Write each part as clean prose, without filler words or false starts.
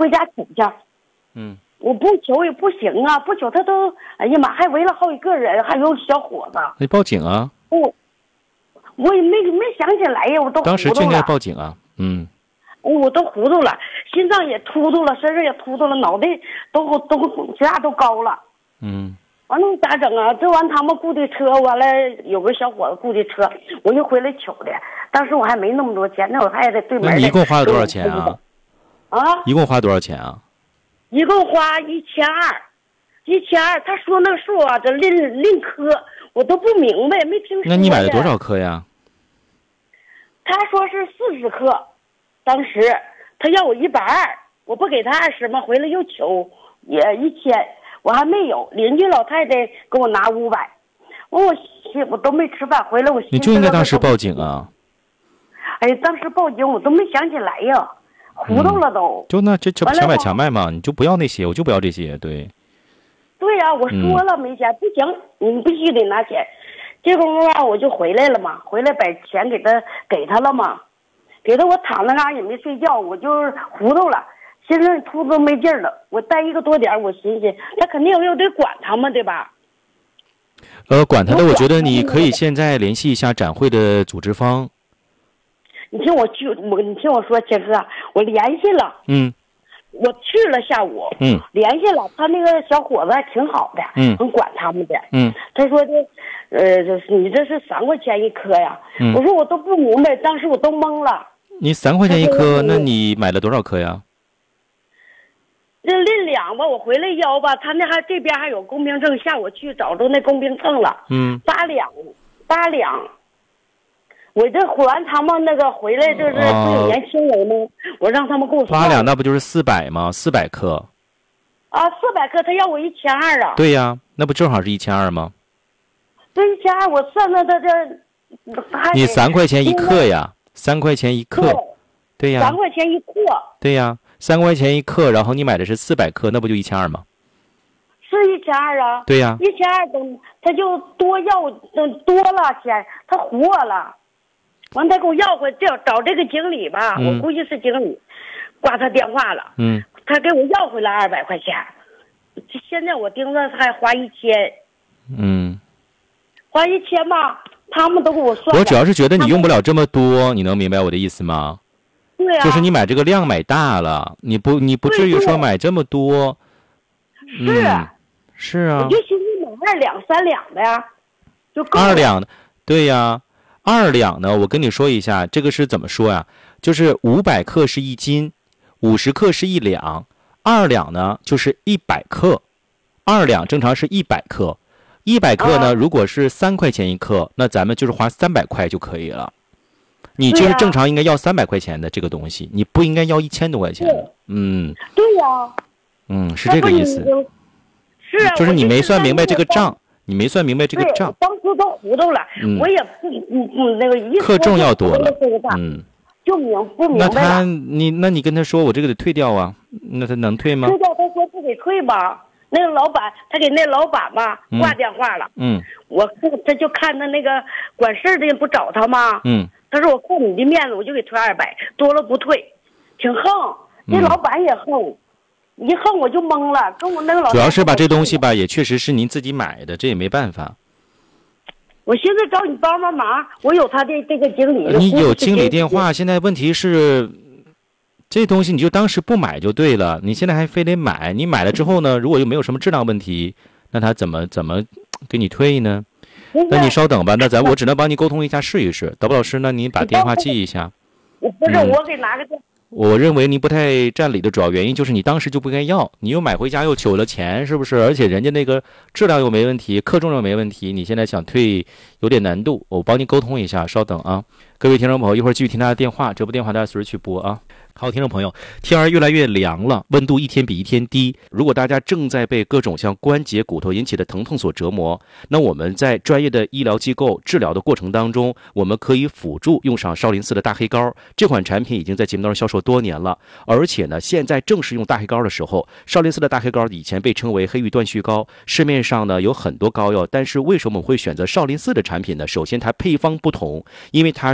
回家取去。我不求也不行啊，不求他都，哎呀妈，还围了好几个人，还有小伙子。 你报警啊！ 我也没想起来呀，我都糊涂了。 当时就应该报警啊。 我都糊涂了，心脏也突突了，身上也突突了，脑袋都血压都高了。完了咋整啊？这完他们雇的车，完了有个小伙子雇的车，我就回来取的。当时我还没那么多钱，那我还得对门。 那你一共花了多少钱啊？一共花多少钱啊？ 一共花1200，1200。他说那数啊，这另科，我都不明白，没听说。 那你买了多少颗呀？ 他说是40颗，当时他要我120，我不给他20吗？回来又求也1000，我还没有。邻居老太太给我拿500，我都没吃饭，回来你就应该当时报警啊！ 哎，当时报警我都没想起来呀，糊涂了都。 就那这不强买强卖嘛？你就不要那些，我就不要这些，对。 对呀，我说了没钱，不行，你必须得拿钱。这功夫啊，我就回来了嘛，回来把钱给他了嘛，给他我躺那嘎也没睡觉，我就是糊涂了，现在秃子都没劲儿了。我待1个多点，我寻思他肯定又得管他们，对吧？ 管他的，我觉得你可以现在联系一下展会的组织方。 你听我说，杰哥，我联系了。我去了下午。联系了，他那个小伙子还挺好的。很管他们的。他说的，你这是3块钱1颗呀。我说我都不明白，当时我都懵了。 你3块钱1颗，那你买了多少颗呀？ 这另2吧，我回来要吧，他那这边还有工兵证，下午去找着那工兵证了。8两。我这还他们那个回来，这是不有年轻人吗？我让他们给我算。8 两，那不就是400吗？400克。 400克，他要我1200啊。 对呀，那不正好是1200吗？ 这1200，我算算他这。 你3块钱1克呀，3块钱1克。对呀。 3块钱1克。 对呀，3块钱1克，然后你买的是400克，那不就1200吗？ 是1200啊。 对呀。 1200等他就多了钱，他唬我了。完，他给我要回找这个经理吧，我估计是经理，挂他电话了。他给我要回来200块钱，现在我盯着他还花1000。花1000吧，他们都给我算。 我主要是觉得你用不了这么多，你能明白我的意思吗？ 对啊。 就是你买这个量买大了，你不至于说买这么多。是啊。 我就寻思买2两3两的呀，就够了。 2两的，对呀。2两呢，我跟你说一下，这个是怎么说呀？就是500克是1斤，50克是1两，2两呢就是100克，2两正常是100克，100克呢，如果是3块钱1克，那咱们就是花300块就可以了。你就是正常应该要300块钱的这个东西，你不应该要1000多块钱的。 对呀。 是这个意思。 是啊。 就是你没算明白这个账。你没算明白这个账， 当时都糊涂了，我也不那个意思。 克重要多了， 就不明白了。 那你跟他说我这个得退掉啊，那他能退吗？ 退掉，他说不给退吧。那个老板，他给那老板吧挂电话了。他就看他那个管事的不找他吗？他说我看你的面子，我就给退200，多了不退，挺横。那老板也横。一横我就懵了，跟我那个老。 主要是吧，这东西吧，也确实是您自己买的，这也没办法。 我现在找你帮忙，我有他的这个经理。 你有经理电话，现在问题是，这东西你就当时不买就对了，你现在还非得买，你买了之后呢，如果又没有什么质量问题，那他怎么给你退呢？那你稍等吧，那我只能帮你沟通一下试一试。德布老师，那您把电话记一下。 不是，我给拿个电话。 我认为您不太占理的主要原因就是你当时就不该要，你又买回家又取了钱，是不是？而且人家那个质量又没问题，克重又没问题，你现在想退有点难度，我帮您沟通一下，稍等啊。各位听众朋友，一会儿继续听他的电话，这部电话大家随时去拨啊。好，听众朋友，天儿越来越凉了，温度一天比一天低。如果大家正在被各种像关节、骨头引起的疼痛所折磨，那我们在专业的医疗机构治疗的过程当中，我们可以辅助用上少林寺的大黑膏。这款产品已经在节目当中销售多年了，而且呢，现在正是用大黑膏的时候。少林寺的大黑膏以前被称为黑玉断续膏，市面上呢有很多膏药，但是为什么我们会选择少林寺的产品呢？首先，它配方不同，因为它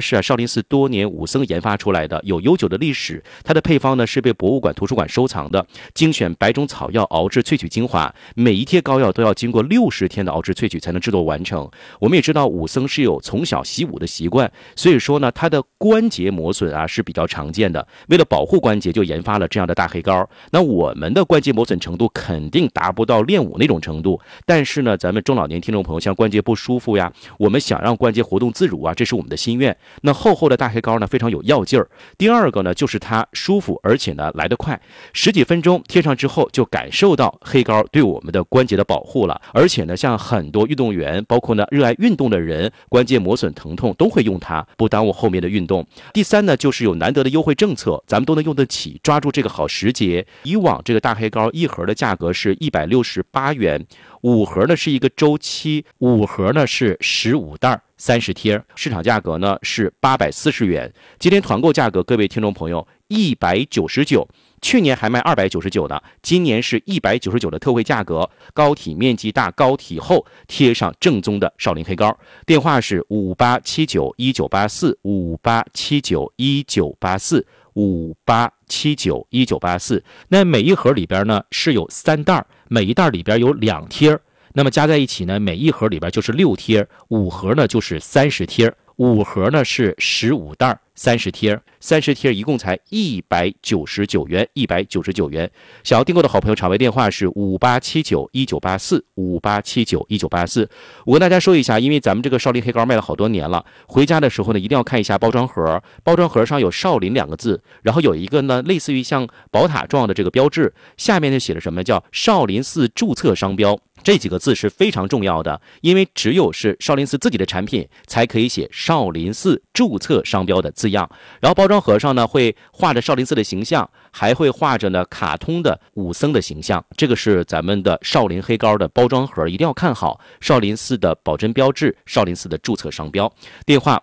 是少林寺多年武僧研发出来的，有悠久的历史。它的配方呢是被博物馆、图书馆收藏的，精选100种草药熬制萃取精华，每一贴膏药都要经过60天的熬制萃取才能制作完成。我们也知道武僧是有从小习武的习惯，所以说呢，它的关节磨损啊是比较常见的。为了保护关节，就研发了这样的大黑膏。那我们的关节磨损程度肯定达不到练武那种程度，但是呢，咱们中老年听众朋友像关节不舒服呀，我们想让关节活动自如啊，这是我们的心愿。那厚厚的大黑膏呢，非常有药劲儿。第二个呢，就是它舒服，而且呢来得快，10几分钟贴上之后，就感受到黑膏对我们的关节的保护了。而且呢，像很多运动员，包括呢热爱运动的人，关节磨损疼痛都会用它，不耽误后面的运动。第三呢，就是有难得的优惠政策，咱们都能用得起，抓住这个好时节。以往这个大黑膏一盒的价格是168元，5盒呢是一个周期，5盒呢是15袋30贴，市场价格呢是840元。今天团购价格，各位听众朋友199，去年还卖299呢，今年是199的特惠价格，膏体面积大，膏体厚，贴上正宗的少林黑膏。电话是58791984，58791984，58791984。那每一盒里边呢是有3袋，每一袋里边有2贴，那么加在一起呢，每一盒里边就是6贴，5盒呢就是30贴，5盒呢是15袋30贴，30贴一共才199元，199元。想要订购的好朋友，场外电话是58791984，58791984。我跟大家说一下，因为咱们这个少林黑膏卖了好多年了，回家的时候呢，一定要看一下包装盒，包装盒上有少林2个字，然后有一个呢类似于像宝塔状的这个标志，下面就写了什么叫少林寺注册商标。这几个字是非常重要的，因为只有是少林寺自己的产品才可以写少林寺注册商标的字样。然后包装盒上呢会画着少林寺的形象，还会画着呢卡通的武僧的形象。这个是咱们的少林黑膏的包装盒，一定要看好少林寺的保真标志，少林寺的注册商标。电话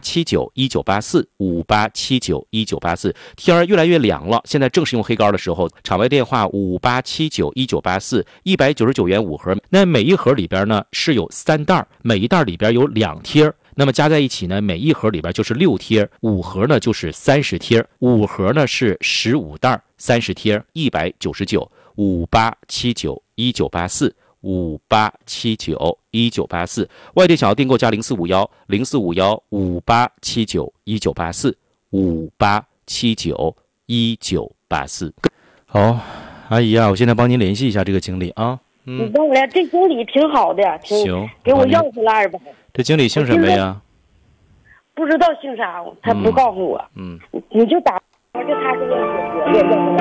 58791984，58791984。天儿越来越凉了，现在正是用黑膏的时候。场外电话58791984，199元5盒。那每一盒里边呢是有3袋，每一袋里边有2贴，那么加在一起呢，每一盒里边就是6贴，5盒呢就是30贴，5盒呢是15袋30贴，199，58791984，58791984。外地想要订购加0451，045158791984，58791984。好，阿姨啊，我现在帮您联系一下这个经理啊。 你帮我俩，这经理挺好的， 行， 给我要回来200。 这经理姓什么呀？ 不知道姓啥，他不告诉我。你就打，就他这个要回来。